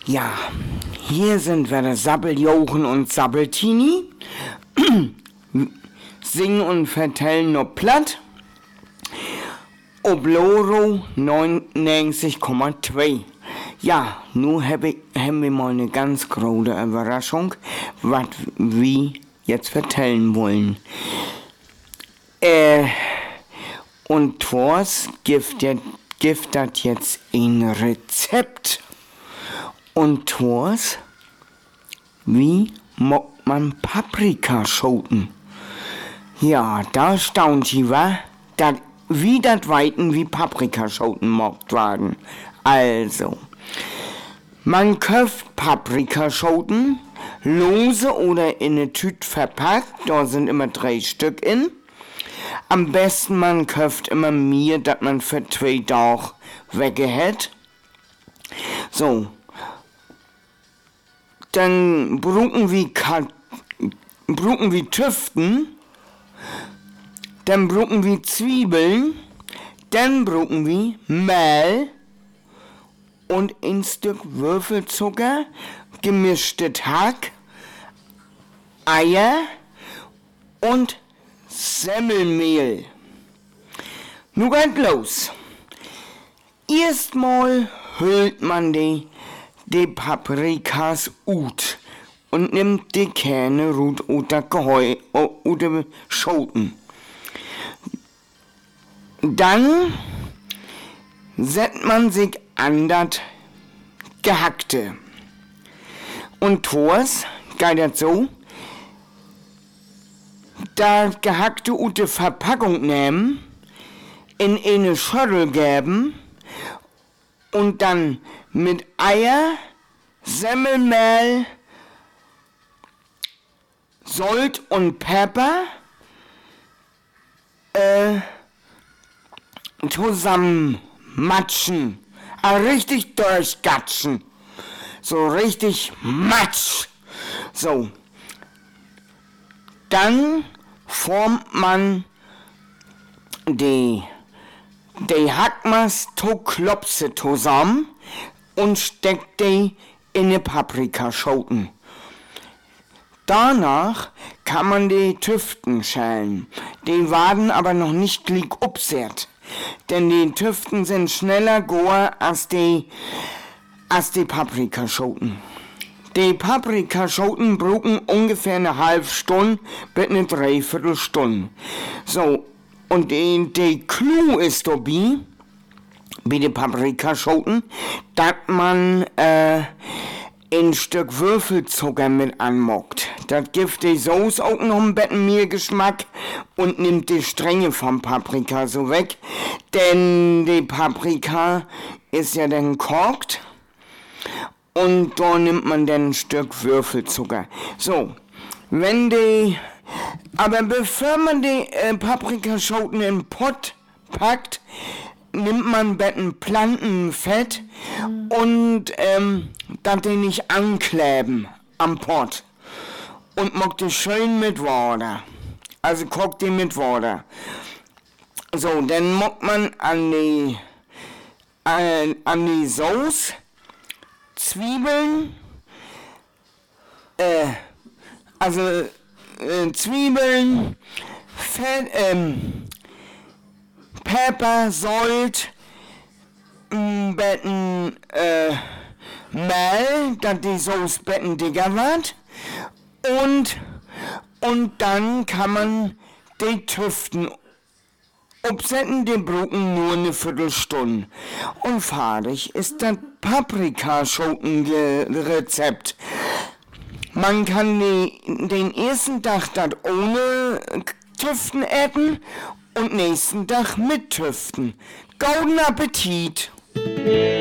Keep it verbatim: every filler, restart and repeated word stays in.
Ja, hier sind wir, der Sabbeljochen und Sabbeltini. Singen und vertellen noch platt. Obloro neunundneunzig Komma zwei. Ja, nun hab ich, haben wir mal eine ganz große Überraschung, was wir jetzt vertellen wollen. Äh, und Thors gibt das jetzt ein Rezept. Und Thors, wie mockt man Paprikaschoten? Ja, da staunt ich, wa? Dat, wie dat weiten wie Paprikaschoten mockt werden. Also, man kauft Paprikaschoten, lose oder in eine Tüte verpackt, da sind immer drei Stück in. Am besten man kauft immer mehr, dat man für zwei Tage weggehält. So, dann brauchen wir, brauchen wir Tüften, dann brauchen wir Zwiebeln, dann brauchen wir Mehl und ein Stück Würfelzucker, gemischtes Hack, Eier und Semmelmehl. Nun geht los. Erstmal hüllt man die, die Paprikas ut und nimmt die Kerne rut oder Geheu oder Schoten. Dann setzt man sich an das Gehackte. Und Thors geht das so, das Gehackte ut die Verpackung nehmen, in eine Schüssel geben und dann mit Eier, Semmelmehl, Salz und Pfeffer äh, zusammen matschen, also richtig durchgatschen, so richtig matsch. So, dann formt man die, die Hackmas to Klopse zusammen und steckt die in die Paprikaschoten. Danach kann man die Tüften schälen. Die werden aber noch nicht gleich upsert, denn die Tüften sind schneller goer als die, als die Paprikaschoten. Die Paprikaschoten brauchen ungefähr eine halbe Stunde bis eine Dreiviertelstunde. So, und die, die Clou ist dabei, bei den Paprikaschoten, dass man äh, ein Stück Würfelzucker mit anmockt. Das gibt die Sauce auch noch ein bisschen mehr Geschmack und nimmt die Strenge vom Paprika so weg. Denn die Paprika ist ja dann kocht und da nimmt man dann ein Stück Würfelzucker. So, wenn die, aber bevor man die äh, Paprikaschoten in den Pott packt, nimmt man betten Plantenfett mhm. und ähm, dass die nicht ankleben am Pott und mockt die schön mit Wasser. Also kocht die mit Wasser. So, dann mockt man an die äh, an die Sauce Zwiebeln, äh, also äh, Zwiebeln, Fett, ähm, Pfeffer, Salz, betten äh, Mehl, dass die Sauce betten dicker wird. Und, und dann kann man die Tüften upsetzen, die brauchen nur eine Viertelstunde. Und fertig ist das Paprikaschoten-Rezept. Man kann die, den ersten Tag das ohne Tüften essen und nächsten Tag mit Tüften. Guten Appetit!